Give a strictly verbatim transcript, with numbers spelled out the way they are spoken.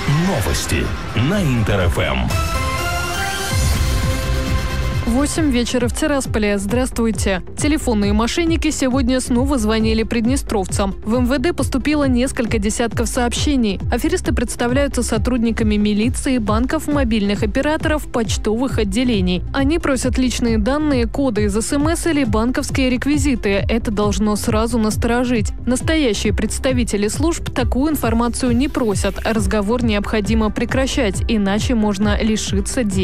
Новости на Интер-ФМ. Восемь вечера в Тирасполе. Здравствуйте. Телефонные мошенники сегодня снова звонили приднестровцам. В эм вэ дэ поступило несколько десятков сообщений. Аферисты представляются сотрудниками милиции, банков, мобильных операторов, почтовых отделений. Они просят личные данные, коды из эс эм эс или банковские реквизиты. Это должно сразу насторожить. Настоящие представители служб такую информацию не просят. Разговор необходимо прекращать, иначе можно лишиться денег.